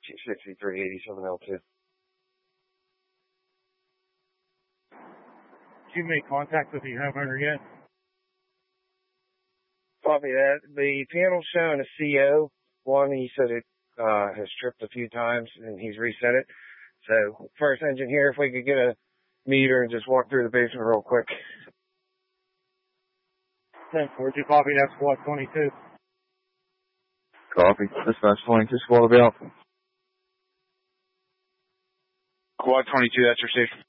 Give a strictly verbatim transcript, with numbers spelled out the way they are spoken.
sixty-three eighty-seven L two. Did you make contact with the homeowner yet? Copy that. The panel's showing a C O. One, he said it uh, has tripped a few times, and he's reset it. So, first engineer, if we could get a meter and just walk through the basement real quick. ten four, you copy that, squad twenty-two. Copy. Dispatch twenty-two, squad about. Quad twenty-two, that's your station.